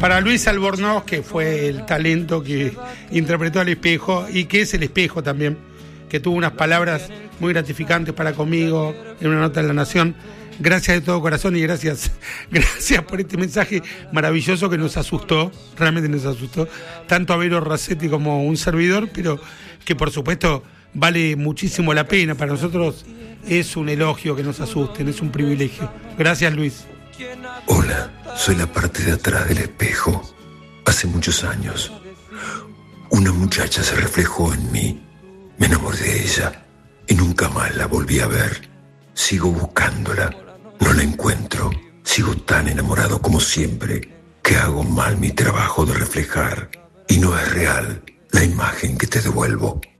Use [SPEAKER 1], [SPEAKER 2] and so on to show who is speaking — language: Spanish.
[SPEAKER 1] Para Luis Albornoz, que fue el talento que interpretó al espejo y que es el espejo también, que tuvo unas palabras muy gratificantes para conmigo en una nota en La Nación. Gracias de todo corazón y gracias por este mensaje maravilloso que nos asustó, realmente nos asustó, tanto a Vero Rossetti como un servidor, pero que por supuesto vale muchísimo la pena. Para nosotros es un elogio que nos asusten, es un privilegio. Gracias, Luis.
[SPEAKER 2] Hola, soy la parte de atrás del espejo. Hace muchos años, una muchacha se reflejó en mí. Me enamoré de ella y nunca más la volví a ver. Sigo buscándola, no la encuentro. Sigo tan enamorado como siempre que hago mal mi trabajo de reflejar. Y no es real la imagen que te devuelvo.